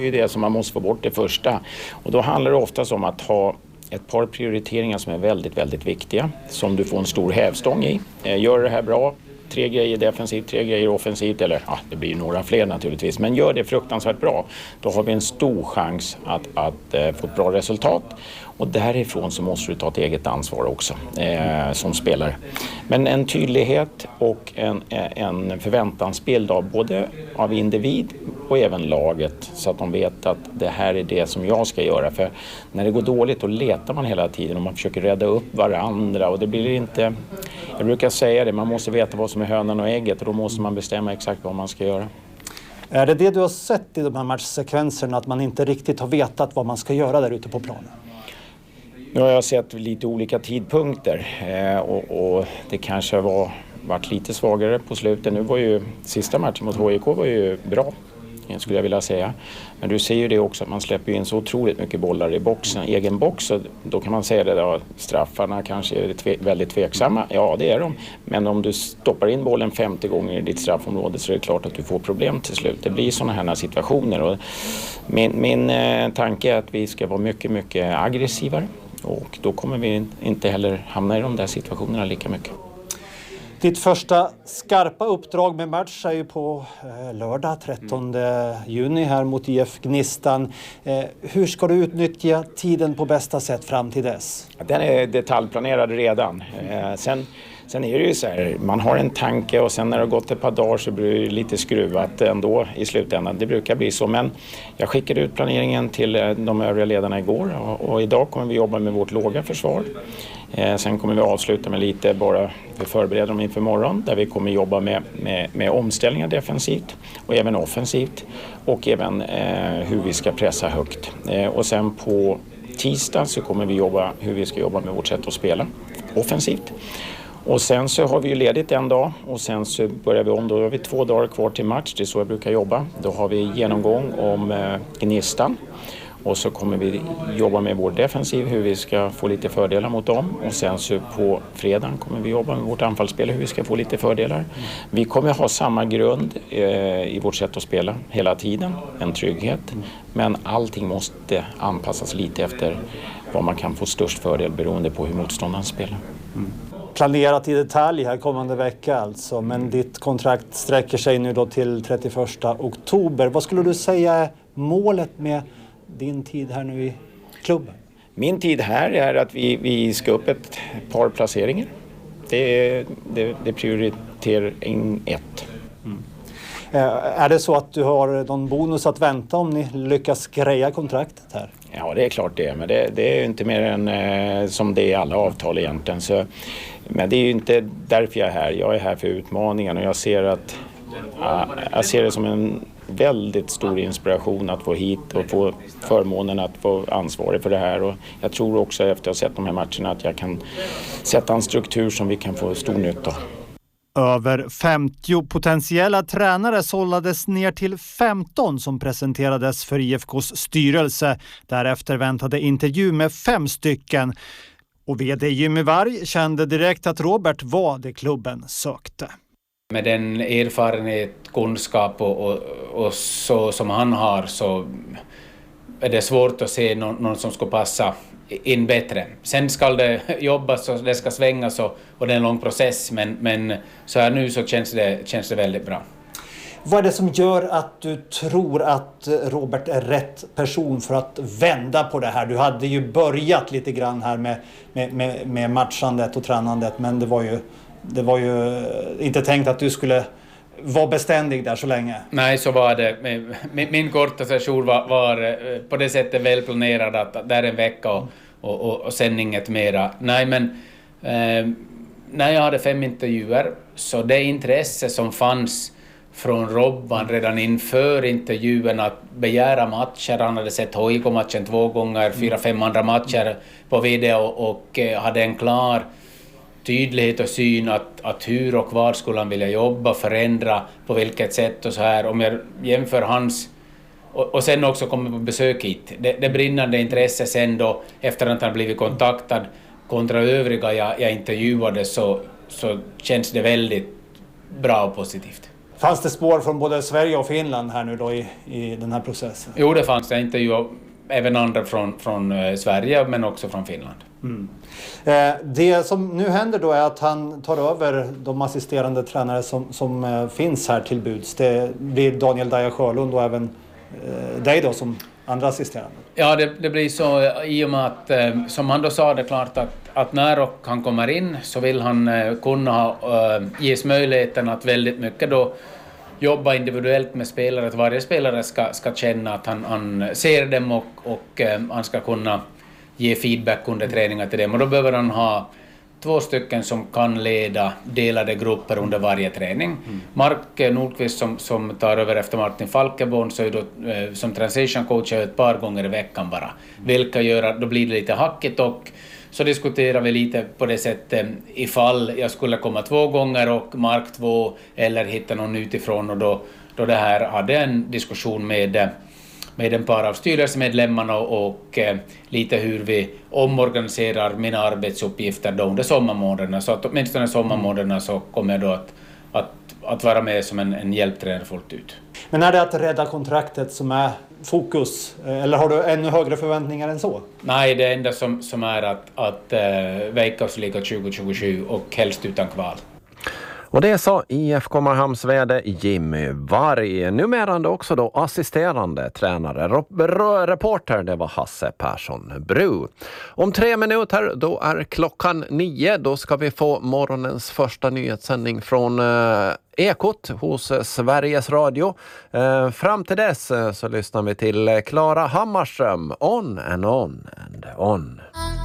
Det är det som man måste få bort det första. Och då handlar det oftast om att ha ett par prioriteringar som är väldigt, väldigt viktiga. Som du får en stor hävstång i. Gör det här bra. 3 grejer defensivt, 3 grejer offensivt. Eller det blir några fler naturligtvis. Men gör det fruktansvärt bra. Då har vi en stor chans att få ett bra resultat. Och därifrån så måste du ta ett eget ansvar också som spelare. Men en tydlighet och en förväntansbild av både av individ och även laget. Så att de vet att det här är det som jag ska göra. För när det går dåligt då letar man hela tiden och man försöker rädda upp varandra. Och det blir inte... Jag brukar säga det, man måste veta vad som är hönan och ägget och då måste man bestämma exakt vad man ska göra. Är det du har sett i de här matchsekvenserna att man inte riktigt har vetat vad man ska göra där ute på planen? Nu har jag sett lite olika tidpunkter och det kanske varit lite svagare på slutet. Nu var ju sista matchen mot HIK var ju bra, skulle jag vilja säga. Men du ser ju det också att man släpper in så otroligt mycket bollar i boxen, egen box. Och då kan man säga det då, straffarna kanske är väldigt tveksamma. Ja, det är de. Men om du stoppar in bollen 50 gånger i ditt straffområde så är det klart att du får problem till slut. Det blir sådana här situationer. Och min tanke är att vi ska vara mycket, mycket aggressivare. Och då kommer vi inte heller hamna i de där situationerna lika mycket. Ditt första skarpa uppdrag med match är ju på lördag 13 juni här mot IF Gnistan. Hur ska du utnyttja tiden på bästa sätt fram till dess? Den är detaljplanerad redan. Sen är det ju så här, man har en tanke och sen när det har gått ett par dagar så blir det lite skruvat ändå i slutändan. Det brukar bli så, men jag skickade ut planeringen till de övriga ledarna igår och idag kommer vi jobba med vårt låga försvar. Sen kommer vi avsluta med lite bara för förbereda dem inför morgon där vi kommer jobba med omställningar defensivt och även offensivt och även hur vi ska pressa högt. Och sen på tisdag så kommer vi jobba hur vi ska jobba med vårt sätt att spela offensivt. Och sen så har vi ju ledigt en dag och sen så börjar vi om. Då har vi 2 dagar kvar till match, det är så jag brukar jobba. Då har vi genomgång om Gnistan och så kommer vi jobba med vår defensiv, hur vi ska få lite fördelar mot dem. Och sen så på fredagen kommer vi jobba med vårt anfallsspel, hur vi ska få lite fördelar. Vi kommer ha samma grund i vårt sätt att spela hela tiden, en trygghet. Men allting måste anpassas lite efter vad man kan få störst fördel beroende på hur motståndaren spelar. Planerat i detalj här kommande vecka alltså, men ditt kontrakt sträcker sig nu då till 31 oktober. Vad skulle du säga är målet med din tid här nu i klubben? Min tid här är att vi ska upp ett par placeringar. Det är prioritering 1. Är det så att du har någon bonus att vänta om ni lyckas greja kontraktet här? Ja, det är klart det. Men det är ju inte mer än som det är i alla avtal egentligen. Så, men det är ju inte därför jag är här. Jag är här för utmaningen och jag ser det som en väldigt stor inspiration att få hit och få förmånen att få ansvarig för det här. Och jag tror också efter att ha sett de här matcherna att jag kan sätta en struktur som vi kan få stor nytta av. Över 50 potentiella tränare sållades ner till 15 som presenterades för IFKs styrelse. Därefter väntade intervju med 5 stycken. Och vd Jimmy Varg kände direkt att Robert var det klubben sökte. Med den erfarenhet, kunskap och så som han har så är det svårt att se någon som ska passa in bättre. Sen ska det jobbas och det ska svängas och det är en lång process men så här nu så känns det väldigt bra. Vad är det som gör att du tror att Robert är rätt person för att vända på det här? Du hade ju börjat lite grann här med matchandet och tränandet men det var ju inte tänkt att du skulle vara beständig där så länge. Nej, så var det. Min korta session var på det sättet välplanerad att där en vecka och sen inget mera. Nej, men när jag hade 5 intervjuer så det intresse som fanns från Robban redan inför intervjun att begära matcher. Han hade sett HIK-matchen 2 gånger, 4-5 andra matcher på video och hade en klar tydlighet och syn att hur och var skulle han vilja jobba, förändra, på vilket sätt och så här. Om jag jämför hans och sen också kommer på besök hit. Det brinnande intresse sen då efter att han blivit kontaktad kontra övriga jag intervjuade så känns det väldigt bra och positivt. Fanns det spår från både Sverige och Finland här nu då i den här processen? Jo, det fanns det. Jag intervjuade även andra från Sverige men också från Finland. Mm. Det som nu händer då är att han tar över de assisterande tränare som finns här till buds. Det blir Daniel Daja Sjölund och även dig då som andra assisterande. Ja, det blir så i och med att, som han då sa det klart att när han kommer in så vill han kunna ges möjligheten att väldigt mycket då jobba individuellt med spelare, att varje spelare ska känna att han ser dem och han ska kunna ge feedback under träningar till dem. Och då behöver han ha 2 stycken som kan leda delade grupper under varje träning. Mark Nordqvist som tar över efter Martin Falkenborn så är då som transition coach ett par gånger i veckan bara. Vilka gör att då blir det lite hackigt och så diskuterar vi lite på det sättet ifall jag skulle komma 2 gånger och Mark 2 eller hitta någon utifrån och då det här hade en diskussion med en par av styrelsemedlemmarna och lite hur vi omorganiserar mina arbetsuppgifter då under sommarmånaderna. Så att åtminstone sommarmånaderna så kommer jag då att vara med som en hjälptränare fullt ut. Men är det att rädda kontraktet som är fokus? Eller har du ännu högre förväntningar än så? Nej, det enda som är att Veikkausliiga 2027 och helst utan kval. Och det sa IFK Mariehamns vd Jimmy Varg. Numerande också då assisterande tränare. Reporter det var Hasse Persson Bru. Om 3 minuter då är klockan 9. Då ska vi få morgonens första nyhetssändning från Ekot hos Sveriges Radio. Fram till dess så lyssnar vi till Klara Hammarström. On and on and on.